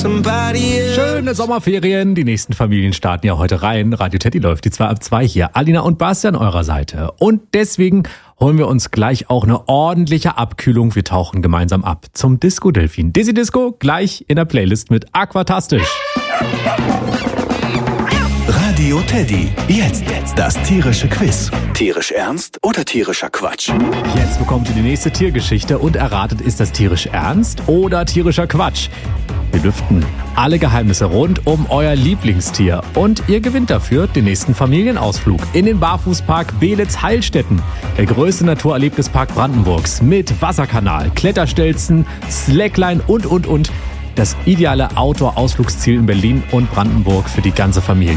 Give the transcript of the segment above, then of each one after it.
Schöne Sommerferien. Die nächsten Familien starten ja heute rein. Radio Teddy läuft die 2 ab 2 hier. Alina und Basti an eurer Seite. Und deswegen holen wir uns gleich auch eine ordentliche Abkühlung. Wir tauchen gemeinsam ab zum Disco-Delfin. Dizzy Disco gleich in der Playlist mit Aquatastisch. Radio Teddy. Jetzt das tierische Quiz. Tierisch ernst oder tierischer Quatsch? Jetzt bekommt ihr die nächste Tiergeschichte und erratet, ist das tierisch ernst oder tierischer Quatsch? Wir lüften alle Geheimnisse rund um euer Lieblingstier. Und ihr gewinnt dafür den nächsten Familienausflug in den Barfußpark Beelitz-Heilstätten. Der größte Naturerlebnispark Brandenburgs mit Wasserkanal, Kletterstelzen, Slackline und. Das ideale Outdoor-Ausflugsziel in Berlin und Brandenburg für die ganze Familie.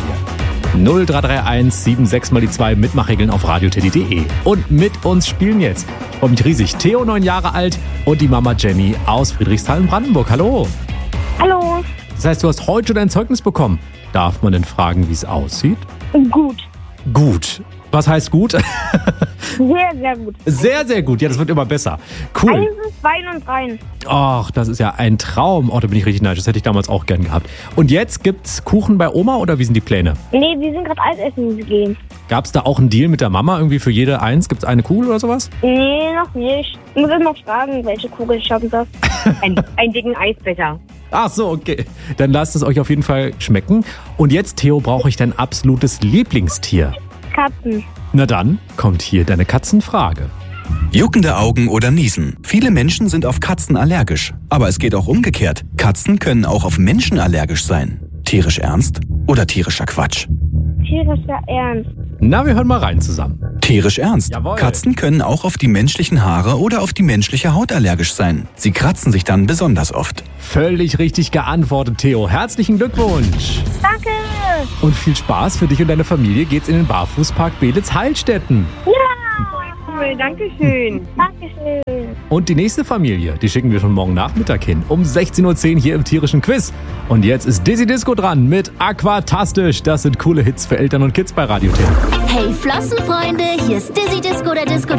0331 76 mal die 2 Mitmachregeln auf radioteddy.de. Und mit uns spielen jetzt, ich freue mich riesig, Theo, 9 Jahre alt, und die Mama Jenny aus Friedrichsthal in Brandenburg. Hallo. Hallo. Das heißt, du hast heute schon dein Zeugnis bekommen. Darf man denn fragen, wie es aussieht? Gut. Gut. Was heißt gut? Sehr, sehr gut. Sehr, sehr gut. Ja, das wird immer besser. Cool. 1, 2 und 3. Ach, das ist ja ein Traum. Oh, da bin ich richtig neidisch. Das hätte ich damals auch gern gehabt. Und jetzt gibt's Kuchen bei Oma oder wie sind die Pläne? Nee, wir sind gerade Eis essen gehen. Gab's da auch einen Deal mit der Mama? Irgendwie für jede eins? Gibt's eine Kugel oder sowas? Nee, noch nicht. Ich muss erst noch fragen, welche Kugel ich schaffen darf. Einen dicken Eisbecher. Ach so, okay. Dann lasst es euch auf jeden Fall schmecken. Und jetzt, Theo, brauche ich dein absolutes Lieblingstier. Katzen. Na dann, kommt hier deine Katzenfrage. Juckende Augen oder Niesen. Viele Menschen sind auf Katzen allergisch. Aber es geht auch umgekehrt. Katzen können auch auf Menschen allergisch sein. Tierisch ernst oder tierischer Quatsch? Tierischer Ernst. Na, wir hören mal rein zusammen. Tierisch ernst. Jawohl. Katzen können auch auf die menschlichen Haare oder auf die menschliche Haut allergisch sein. Sie kratzen sich dann besonders oft. Völlig richtig geantwortet, Theo. Herzlichen Glückwunsch. Danke. Und viel Spaß für dich und deine Familie geht's in den Barfußpark Beelitz-Heilstätten. Ja. Cool, danke schön. Dankeschön. Und die nächste Familie, die schicken wir schon morgen Nachmittag hin. Um 16.10 Uhr hier im tierischen Quiz. Und jetzt ist Dizzy Disco dran mit Aquatastisch. Das sind coole Hits für Eltern und Kids bei Radio Teddy. Hey Flossenfreunde, hier ist Dizzy Disco, der Disco